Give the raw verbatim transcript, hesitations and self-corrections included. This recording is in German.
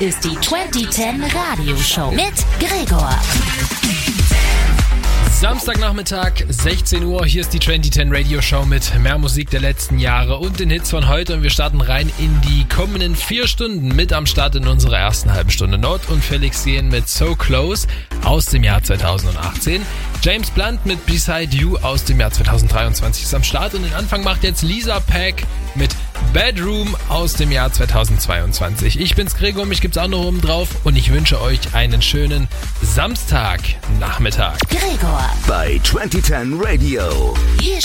ist die zwanzig zehn Radioshow mit Gregor. Samstagnachmittag, sechzehn Uhr, hier ist die zwanzig zehn Radio Show mit mehr Musik der letzten Jahre und den Hits von heute und wir starten rein in die kommenden vier Stunden mit am Start in unserer ersten halben Stunde. Not und Felix gehen mit So Close aus dem Jahr zweitausendachtzehn. James Blunt mit Beside You aus dem Jahr zweitausenddreiundzwanzig ist am Start und den Anfang macht jetzt Lisa Pack mit Bedroom aus dem Jahr zweitausendzweiundzwanzig. Ich bin's Gregor, mich gibt's auch noch oben drauf und ich wünsche euch einen schönen Samstagnachmittag. Gregor bei zwanzig zehn Radio. Hier